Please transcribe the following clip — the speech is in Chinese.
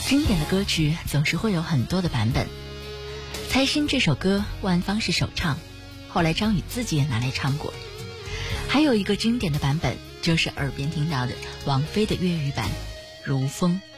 经典的歌曲总是会有很多的版本。猜心这首歌万芳是首唱，后来张宇自己也拿来唱过。还有一个经典的版本，就是耳边听到的王菲的粤语版《如风》。